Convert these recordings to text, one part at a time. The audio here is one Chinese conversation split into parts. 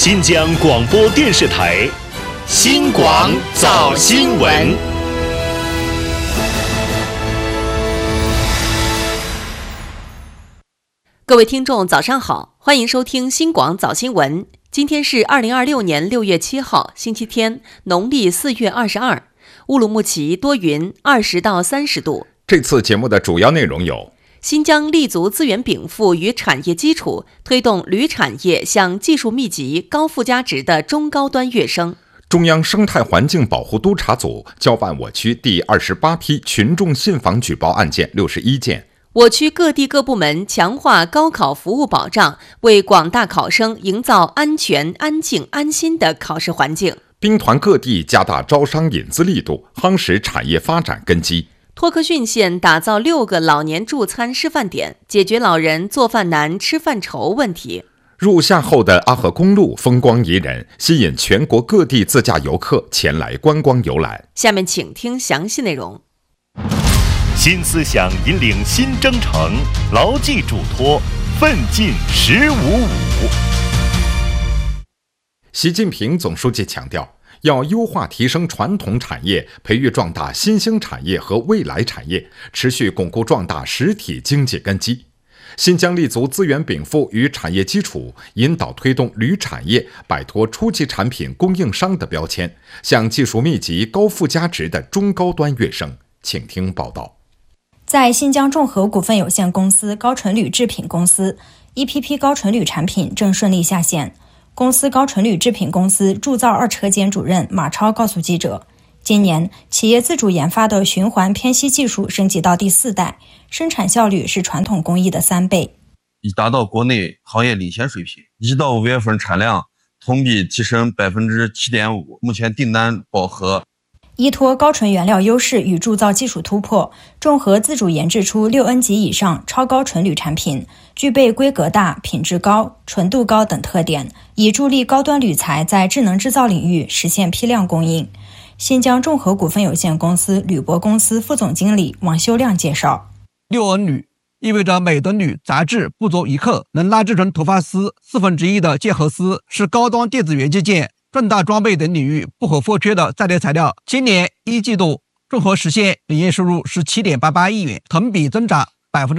新疆广播电视台新广早新闻。 各位听众早上好，欢迎收听新广早新闻。今天是2026年6月7号星期天，农历4月22，乌鲁木齐多云，20到30度。 这次节目的主要内容有： 新疆立足资源禀赋与产业基础，推动铝产业向技术密集、高附加值的中高端跃升。 中央生态环境保护督察组交办我区第28批群众信访举报案件61件。 我区各地各部门强化高考服务保障，为广大考生营造安全、安静、安心的考试环境。 兵团各地加大招商引资力度，夯实产业发展根基。 托克逊县打造6个老年助餐示范点，解决老人做饭难、吃饭愁问题。 入夏后的阿河公路风光宜人，吸引全国各地自驾游客前来观光游览。 下面请听详细内容。 新思想引领新征程，牢记嘱托，奋进1055。 习近平总书记强调，要优化提升传统产业，培育壮大新兴产业和未来产业，持续巩固壮大实体经济根基。新疆立足资源禀赋与产业基础，引导推动铝产业摆脱初级产品供应商的标签，向技术密集、高附加值的中高端跃升。请听报道。 在新疆众和股份有限公司高纯铝制品公司，一批批高纯铝产品正顺利下线。公司高纯铝制品公司铸造2车间主任马超告诉记者，今年企业自主研发的循环偏吸技术升级到第4代，生产效率是传统工艺的3倍， 已达到国内行业领先水平。1到5月份产量同比提升 7.5%， 目前订单饱和。 依托高纯原料优势与铸造技术突破，众和自主研制出6N 级以上超高纯铝产品，具备规格大、品质高、纯度高等特点，以助力高端铝材在智能制造领域实现批量供应。新疆众和股份有限公司铝箔公司副总经理王修亮介绍 ，6N 铝意味着每吨铝杂质不足1克，能拉制成头发丝1/4的结合丝，是高端电子元器件、重大装备等领域不可或缺的在列材料。今年1季度，众和实现营业收入17.88亿元，同比增长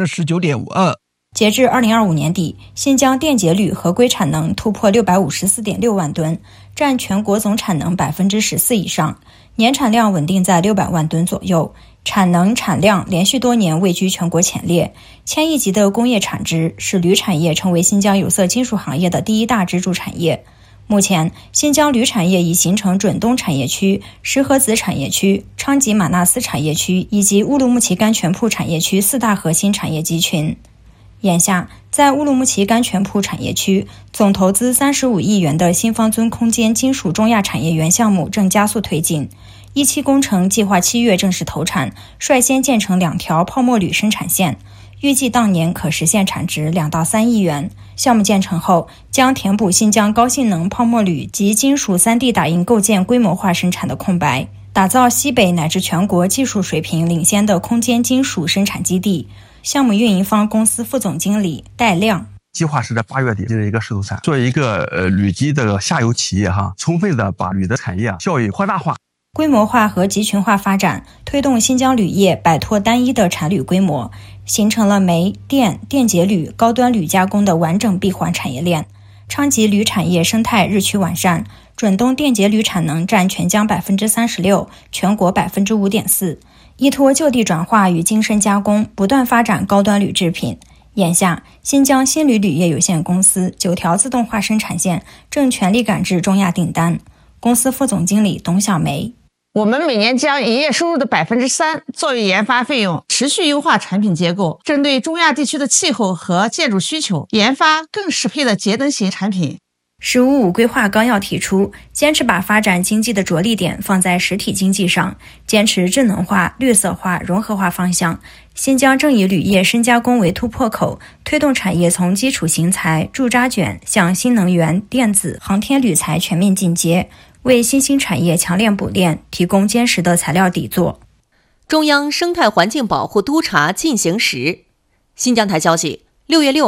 19.52%。 截至2025年底，新疆电解铝合规产能突破654.6万吨，占全国总产能14%以上，年产量稳定在600万吨左右，产能产量连续多年位居全国前列。1000亿级的工业产值，使铝产业成为新疆有色金属行业的第1大支柱产业。目前，新疆铝产业已形成准东产业区、石河子产业区、昌吉玛纳斯产业区以及乌鲁木齐甘泉铺产业区4大核心产业集群。眼下，在乌鲁木齐甘泉铺产业区，总投资35亿元的新方尊空间金属中亚产业园项目正加速推进。一期工程计划7月正式投产，率先建成2条泡沫铝生产线，预计当年可实现产值2到3亿元。项目建成后，将填补新疆高性能泡沫铝及金属3D 打印构件规模化生产的空白，打造西北乃至全国技术水平领先的空间金属生产基地。项目运营方公司副总经理戴亮， 计划是在8月底进行一个试投产，作为一个铝基的下游企业充分的把铝的产业效益扩大化。 规模化和集群化发展，推动新疆铝业摆脱单一的产铝规模，形成了煤、电、电解铝、高端铝加工的完整闭环产业链。昌吉铝产业生态日趋完善，准东电解铝产能占全疆36%，全国5.4%。依托就地转化与精深加工，不断发展高端铝制品。眼下，新疆新铝铝业有限公司9条自动化生产线正全力赶制中亚订单。公司副总经理董小梅， 我们每年将营业收入的3%作为研发费用，持续优化产品结构，针对中亚地区的气候和建筑需求，研发更适配的节能型产品。 “15+5”规划纲要提出，坚持把发展经济的着力点放在实体经济上，坚持智能化、绿色化、融合化方向。新疆正以铝业深加工为突破口，推动产业从基础型材、驻扎卷向新能源、电子、航天铝材全面进阶，为新兴产业强链补链提供坚实的材料底座。 中央生态环境保护督查进行时。新疆台消息，6月6号，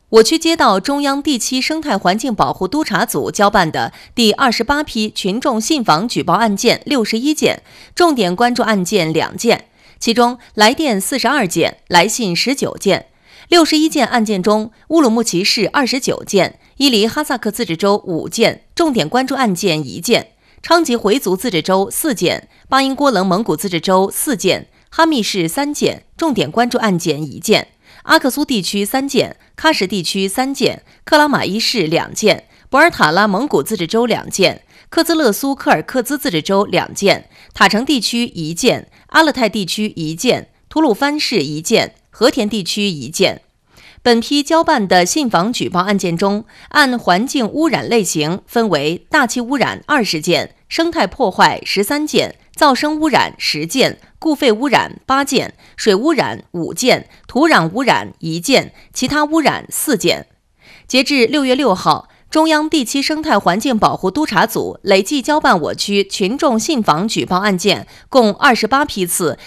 我区接到中央第7生态环境保护督察组交办的第28批群众信访举报案件61件，重点关注案件2件，其中来电42件，来信19件。61件案件中，乌鲁木齐市29件，伊犁哈萨克自治州5件，重点关注案件1件；昌吉回族自治州4件，巴音郭楞蒙古自治州4件，哈密市3件，重点关注案件1件；阿克苏地区3件，喀什地区3件，克拉玛依市2件，博尔塔拉蒙古自治州2件，克孜勒苏柯尔克孜自治州2件，塔城地区1件，阿勒泰地区1件，吐鲁番市1件，和田地区1件。本批交办的信访举报案件中，按环境污染类型分为大气污染20件，生态破坏13件，噪声污染10件，固废污染8件，水污染5件，土壤污染1件，其他污染4件。截至6月6号，中央第7生态环境保护督察组累计交办我区群众信访举报案件共28批次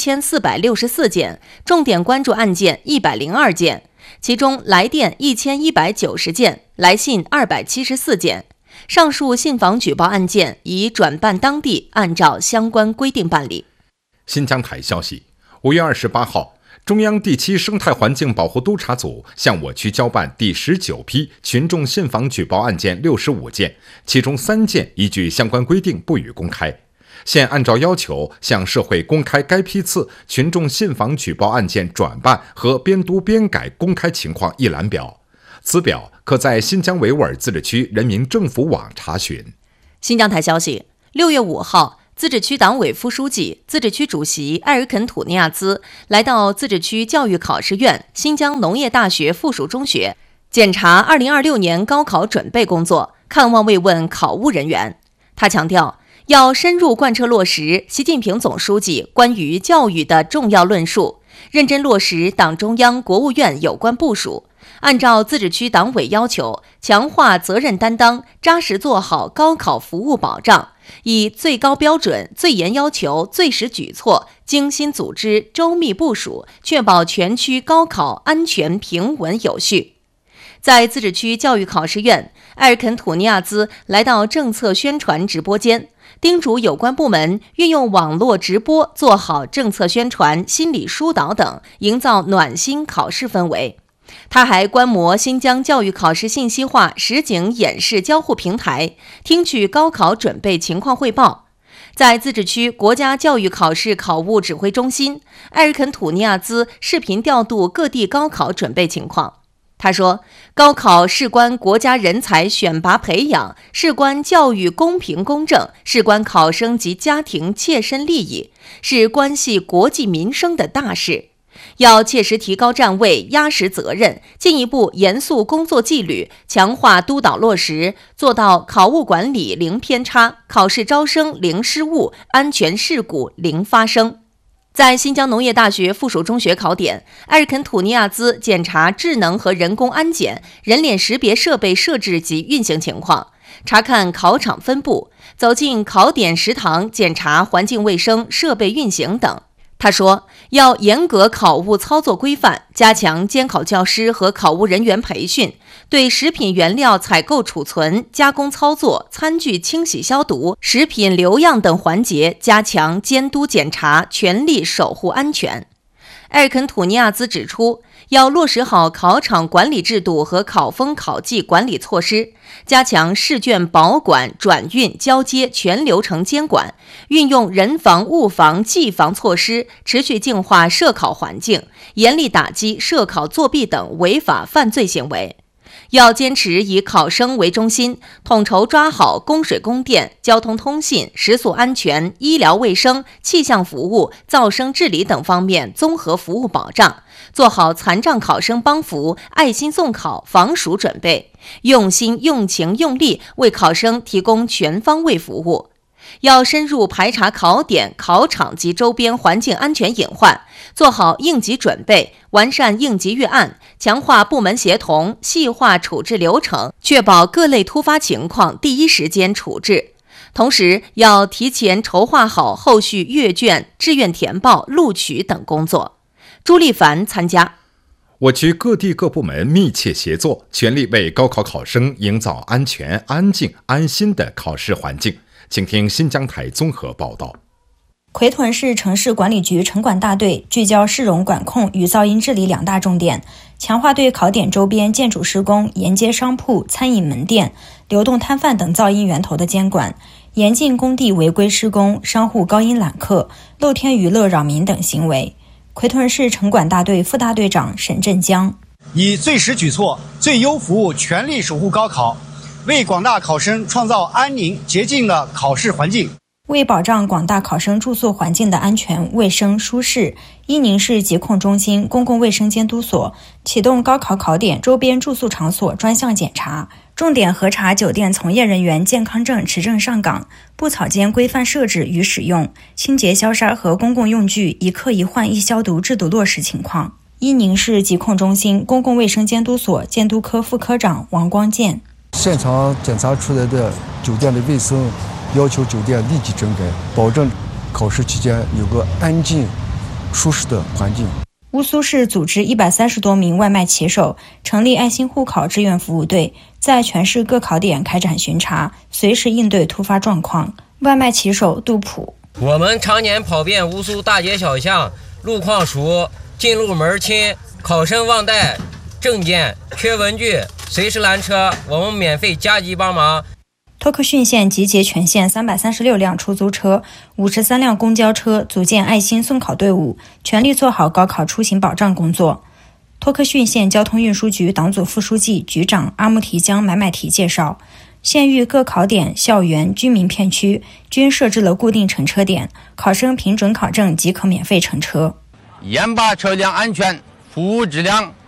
1464件，重点关注案件102件，其中来电1190件，来信274件。上述信访举报案件已转办当地，按照相关规定办理。 新疆台消息，5月28号，中央第7生态环境保护督察组向我区交办第19批群众信访举报案件65件，其中3件依据相关规定不予公开。现按照要求向社会公开该批次群众信访举报案件转办和编读编改公开情况一览表，此表可在新疆维吾尔自治区人民政府网查询。 新疆台消息，6月5号，自治区党委副书记、自治区主席艾尔肯·土尼亚兹来到自治区教育考试院新疆农业大学附属中学，检查2026年高考准备工作，看望慰问考务人员。他强调，要深入贯彻落实习近平总书记关于教育的重要论述，认真落实党中央、国务院有关部署，按照自治区党委要求，强化责任担当，扎实做好高考服务保障，以最高标准、最严要求、最实举措，精心组织、周密部署，确保全区高考安全、平稳、有序。在自治区教育考试院，艾尔肯·土尼亚兹来到政策宣传直播间，叮嘱有关部门运用网络直播做好政策宣传、心理疏导等，营造暖心考试氛围。他还观摩新疆教育考试信息化实景演示交互平台，听取高考准备情况汇报。在自治区国家教育考试考务指挥中心，艾尔肯·土尼亚兹视频调度各地高考准备情况。他说，高考事关国家人才选拔培养，事关教育公平公正，事关考生及家庭切身利益，是关系国计民生的大事。要切实提高站位，压实责任，进一步严肃工作纪律，强化督导落实，做到考务管理零偏差，考试招生零失误，安全事故零发生。在新疆农业大学附属中学考点，艾尔肯·土尼亚兹检查智能和人工安检、人脸识别设备设置及运行情况，查看考场分布，走进考点食堂检查环境卫生、设备运行等。他说，要严格考务操作规范，加强监考教师和考务人员培训，对食品原料采购、储存、加工操作、餐具清洗消毒、食品留样等环节加强监督检查，全力守护安全。艾尔肯·土尼亚兹指出，要落实好考场管理制度和考风考纪管理措施，加强试卷保管、转运、交接全流程监管，运用人防、物防、技防措施，持续净化涉考环境，严厉打击涉考作弊等违法犯罪行为。要坚持以考生为中心，统筹抓好供水供电、交通通信、食宿安全、医疗卫生、气象服务、噪声治理等方面综合服务保障，做好残障考生帮扶、爱心送考、防暑准备，用心、用情、用力为考生提供全方位服务。要深入排查考点、考场及周边环境安全隐患，做好应急准备，完善应急预案，强化部门协同，细化处置流程，确保各类突发情况第一时间处置。同时，要提前筹划好后续阅卷、志愿填报、录取等工作。朱立凡参加。 我区各地各部门密切协作，全力为高考考生营造安全、安静、安心的考试环境。请听新疆台综合报道。 奎屯市城市管理局城管大队聚焦市容管控与噪音治理2大重点，强化对考点周边建筑施工、沿街商铺、餐饮门店、流动摊贩等噪音源头的监管，严禁工地违规施工、商户高音揽客、露天娱乐扰民等行为。奎屯市城管大队副大队长沈振江： 以最实举措、最优服务，全力守护高考，为广大考生创造安宁洁净的考试环境。 为保障广大考生住宿环境的安全、卫生、舒适，伊宁市疾控中心公共卫生监督所启动高考考点周边住宿场所专项检查，重点核查酒店从业人员健康证持证上岗、布草间规范设置与使用、清洁消杀和公共用具一客一换一消毒制度落实情况。伊宁市疾控中心公共卫生监督所监督科副科长王光建： 现场检查出来的酒店的卫生，要求酒店立即整改，保证考试期间有个安静、舒适的环境。 乌苏市组织130多名外卖骑手，成立爱心护考志愿服务队，在全市各考点开展巡查，随时应对突发状况。外卖骑手杜普： 我们常年跑遍乌苏大街小巷，路况熟，进入门清，考生忘带证件、缺文具，随时拦车，我们免费加急帮忙。 托克逊县集结全县336辆出租车、53辆公交车，组建爱心送考队伍，全力做好高考出行保障工作。托克逊县交通运输局党组副书记、局长阿木提江买买提介绍，县域各考点、校园、居民片区均设置了固定乘车点，考生凭准考证即可免费乘车。 严把车辆安全、服务质量